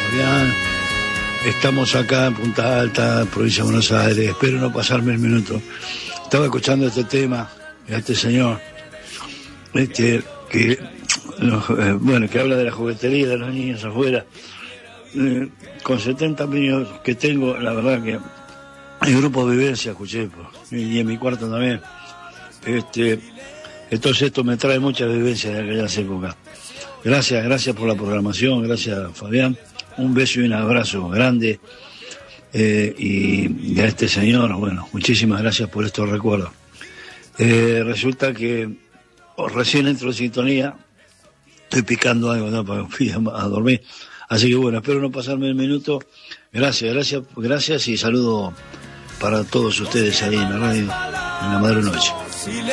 Fabián. Estamos acá en Punta Alta, provincia de Buenos Aires. Espero no pasarme el minuto. Estaba escuchando este tema, a este señor, que habla de la juguetería de los niños afuera. Con 70 niños que tengo, la verdad que el grupo Vivencia escuché, y en mi cuarto también. Entonces esto me trae muchas vivencias de aquellas épocas. Gracias por la programación, gracias Fabián. Un beso y un abrazo grande. Y a este señor, bueno, muchísimas gracias por estos recuerdos. Resulta que recién entro en sintonía, estoy picando algo, ¿no? Para fui a dormir. Así que bueno, espero no pasarme el minuto. Gracias y saludo para todos ustedes ahí en la radio, en la madre noche.